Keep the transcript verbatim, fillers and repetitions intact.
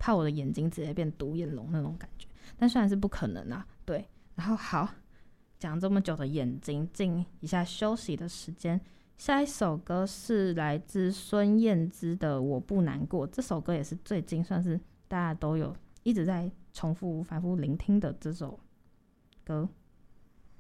怕我的眼睛直接变独眼龙那种感觉，但虽然是不可能啊，对。然后好，讲这么久的眼睛，进一下休息的时间。下一首歌是来自孙燕姿的《我不难过》，这首歌也是最近算是大家都有一直在重复反复聆听的这首歌。